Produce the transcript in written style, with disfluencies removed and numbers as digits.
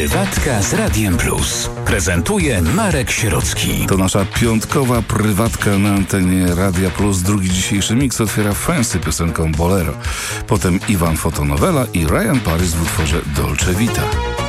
Prywatka z Radiem Plus. Prezentuje Marek Sierocki. To nasza piątkowa prywatka na antenie Radia Plus. Drugi dzisiejszy miks otwiera Fancy piosenką Bolero. Potem Iwan Fotonowela i Ryan Paris w utworze Dolce Vita.